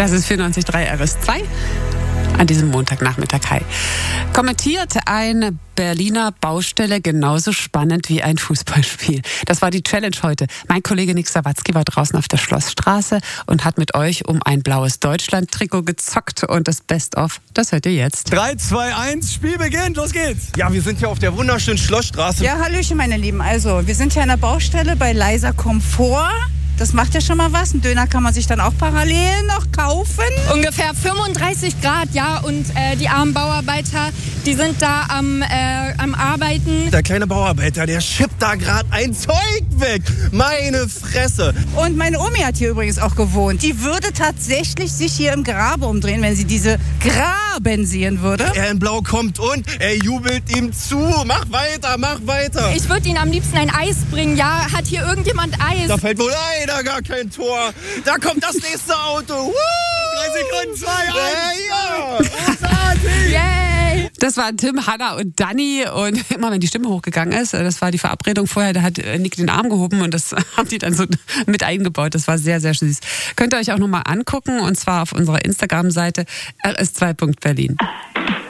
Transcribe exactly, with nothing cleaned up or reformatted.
Das ist vierundneunzig Komma drei R S zwei. An diesem Montagnachmittag. Hi. Kommentiert eine Berliner Baustelle genauso spannend wie ein Fußballspiel? Das war die Challenge heute. Mein Kollege Nick Sawatzki war draußen auf der Schlossstraße und hat mit euch um ein blaues Deutschland-Trikot gezockt. Und das Best-of, das hört ihr jetzt. drei, zwei, eins, Spiel beginnt, los geht's. Ja, wir sind hier auf der wunderschönen Schlossstraße. Ja, hallöchen, meine Lieben. Also, wir sind hier an der Baustelle bei Leiser Komfort. Das macht ja schon mal was. Ein Döner kann man sich dann auch parallel noch kaufen. Ungefähr fünfunddreißig Grad, ja. Und äh, die armen Bauarbeiter, die sind da am, äh, am Arbeiten. Der kleine Bauarbeiter, der schippt da gerade ein Zeug weg. Meine Fresse. Und meine Omi hat hier übrigens auch gewohnt. Die würde tatsächlich sich hier im Grabe umdrehen, wenn sie diese Graben sehen würde. Er in Blau kommt und er jubelt ihm zu. Mach weiter, mach weiter. Ich würde ihnen am liebsten ein Eis bringen, ja. Hat hier irgendjemand Eis? Da fällt wohl leider gar kein Tor. Da kommt das nächste Auto. Woo! Drei Sekunden, zwei, eins. Ja, Yay! Das waren Tim, Hanna und Dani. Und immer wenn die Stimme hochgegangen ist, das war die Verabredung vorher, da hat Nick den Arm gehoben und das haben die dann so mit eingebaut. Das war sehr, sehr süß. Könnt ihr euch auch nochmal angucken und zwar auf unserer Instagram-Seite r s zwei punkt berlin.